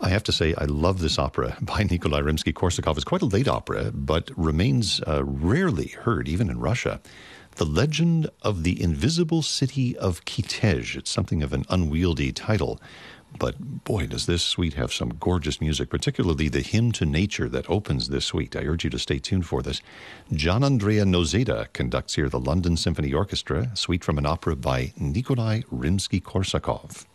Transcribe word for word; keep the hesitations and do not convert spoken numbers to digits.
I have to say, I love this opera by Nikolai Rimsky-Korsakov. It's quite a late opera, but remains uh, rarely heard, even in Russia. The Legend of the Invisible City of Kitezh. It's something of an unwieldy title. But boy, does this suite have some gorgeous music, particularly the hymn to nature that opens this suite. I urge you to stay tuned for this. Gian Andrea Nozeda conducts here the London Symphony Orchestra, a suite from an opera by Nikolai Rimsky-Korsakov.